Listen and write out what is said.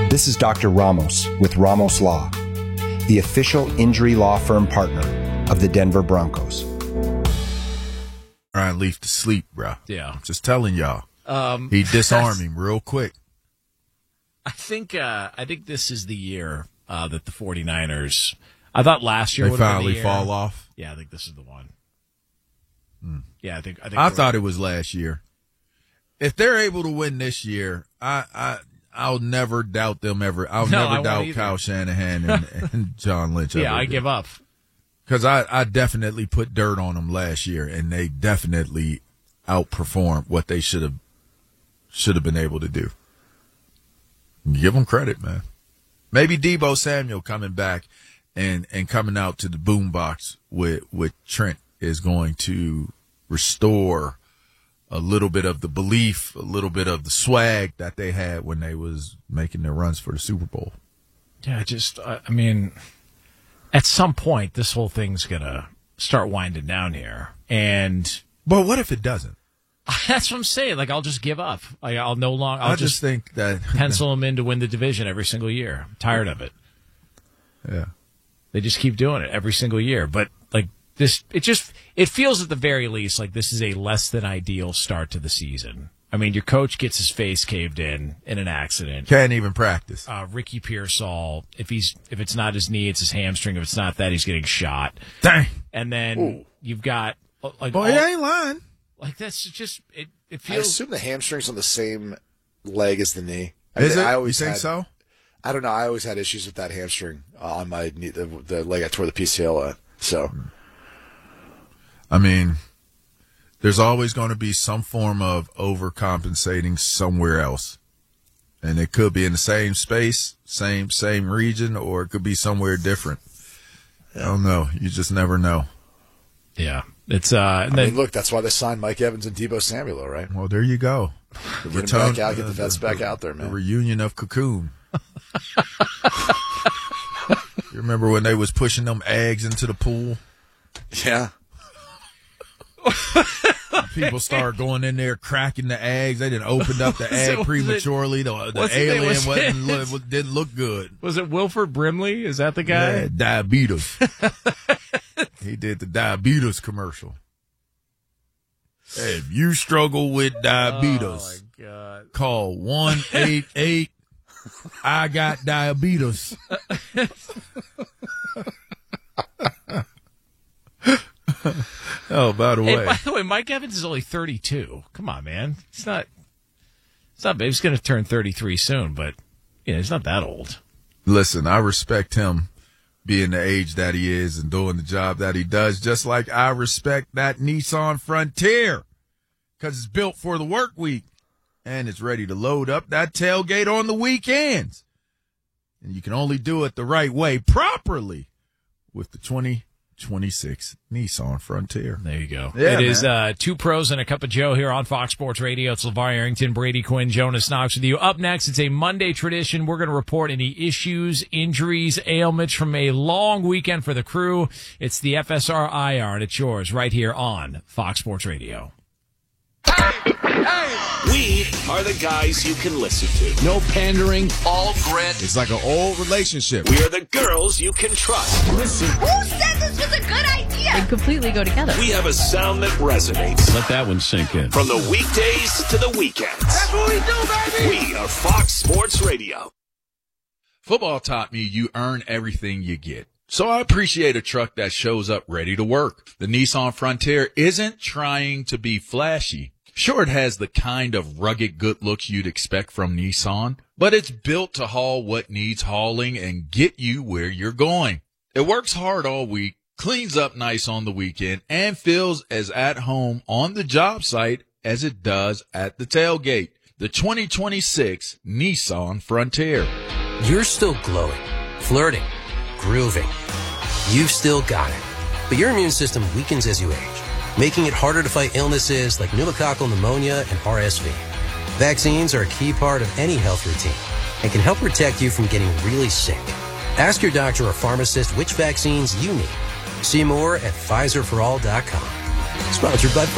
This is Dr. Ramos with Ramos Law, the official injury law firm partner of the Denver Broncos. Ryan Leaf to sleep, bro. Yeah. Just telling y'all. He disarmed him real quick. I think this is the year that the 49ers, I thought last year they would have been finally the year. fall off. Yeah, I think this is the one. Yeah, I think I thought it was last year. If they're able to win this year, I'll never doubt them ever. I'll never doubt Kyle Shanahan and John Lynch. Yeah, I give up. Because I definitely put dirt on them last year, and they definitely outperformed what they should have been able to do. Give them credit, man. Maybe Deebo Samuel coming back and coming out to the boombox with Trent is going to restore a little bit of the belief, a little bit of the swag that they had when they was making their runs for the Super Bowl. Yeah, I mean, at some point, this whole thing's going to start winding down here. But what if it doesn't? That's what I'm saying. Like, I'll just give up. Like, I'll just think that pencil them in to win the division every single year. I'm tired of it. Yeah. They just keep doing it every single year. But, like, it feels at the very least like this is a less than ideal start to the season. I mean, your coach gets his face caved in an accident. Can't even practice. Ricky Pearsall, if it's not his knee, it's his hamstring. If it's not that, he's getting shot. Dang. And then you've got like, boy, you ain't lying. Like, that's just it feels. I assume the hamstring's on the same leg as the knee. Is it? I always you think so? I don't know. I always had issues with that hamstring on my knee, the leg I tore the PCL at. So, I mean, there's always going to be some form of overcompensating somewhere else. And it could be in the same space, same region, or it could be somewhere different. I don't know. You just never know. Yeah. It's I mean, look, that's why they signed Mike Evans and Deebo Samuel, right? Well, there you go. Get them back out, get the vets back out there, man. The reunion of Cocoon. You remember when they was pushing them eggs into the pool? Yeah. People started going in there, cracking the eggs. They didn't open up the egg prematurely. The alien didn't look good. Was it Wilford Brimley? Is that the guy? Yeah, diabetes. He did the diabetes commercial. Hey, if you struggle with diabetes, oh my God, call 1-888. I got diabetes. Oh, by the way, Mike Evans is only 32. Come on, man. It's not big. He's going to turn 33 soon, but he's not that old. Listen, I respect him being the age that he is and doing the job that he does, just like I respect that Nissan Frontier because it's built for the work week and it's ready to load up that tailgate on the weekends. And you can only do it the right way, properly, with the 2026 Nissan Frontier. There you go. Yeah, it is Two Pros and a Cup of Joe here on Fox Sports Radio. It's LeVar Arrington, Brady Quinn, Jonas Knox with you. Up next, it's a Monday tradition. We're going to report any issues, injuries, ailments from a long weekend for the crew. It's the FSR IR, and it's yours right here on Fox Sports Radio. We are the guys you can listen to. No pandering. All grit. It's like an old relationship. We are the girls you can trust. Listen. Who said this was a good idea? They completely go together. We have a sound that resonates. Let that one sink in. From the weekdays to the weekends. That's what we do, baby. We are Fox Sports Radio. Football taught me you earn everything you get. So I appreciate a truck that shows up ready to work. The Nissan Frontier isn't trying to be flashy. Sure, it has the kind of rugged good looks you'd expect from Nissan, but it's built to haul what needs hauling and get you where you're going. It works hard all week, cleans up nice on the weekend, and feels as at home on the job site as it does at the tailgate. The 2026 Nissan Frontier. You're still glowing, flirting, grooving. You've still got it. But your immune system weakens as you age, making it harder to fight illnesses like pneumococcal pneumonia and RSV. Vaccines are a key part of any health routine and can help protect you from getting really sick. Ask your doctor or pharmacist which vaccines you need. See more at PfizerForAll.com. Sponsored by Pfizer.